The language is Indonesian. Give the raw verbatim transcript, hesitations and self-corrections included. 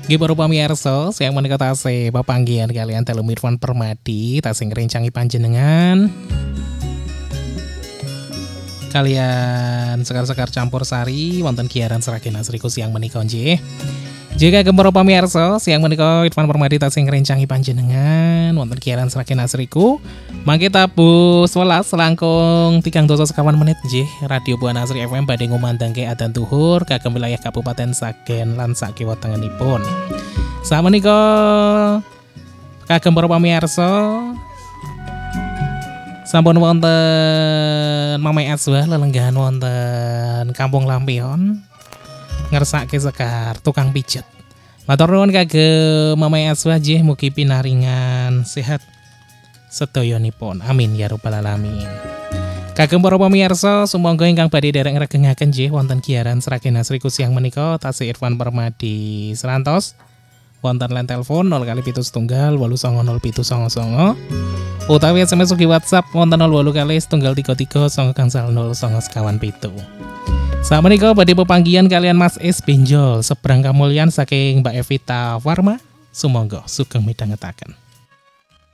Nggih para pamirsa, sayang menika tasih pepanggihan kalian telu Irfan Permadi tasih ngrencangi panjenengan. Kalian sekar-sekar campur sari wonten giaran Sragen Asriku siang menika nggih. Jika para pamirsa, siang menika Irfan Permadi tasih ngrencangi panjenengan wonten giaran Sragen Asriku. Mangke tabuh sewelas selangkung tigang dasa sekawan menit nggih. Radio Buana Asri F M badhe ngumandangke adzan zuhur kagem wilayah Kabupaten Sragen lan sakiwa tengenipun. Samenika kagem para pamirsa sampun wonten Mamai Aswah lelenggahan wonten Kampung Lampion ngersake sekar tukang pijet. Matur nuwun kagem Mamai Aswah nggih mugi pinaringan sehat sedayanipun. Amin ya rabbal alamin. Kagem para pamirsa sumangga ingkang badhe derek ngregengaken nggih wonten giaran Sragen Asriku siang menika tasih Irfan Permadi serantos wonten line telepon nol kali pitu setunggal wolu songo nol pitu songo songo utawi S M S ugi WhatsApp wonten nol wolu kali setunggal tiga tiga songo gangsal nol songo sekawan pitu. Samenika badhe pepanggihan kalian Mas Es Benjol sebrang kamulyan saking Mbak Evita Warma. Sumangga sugeng midhangetaken.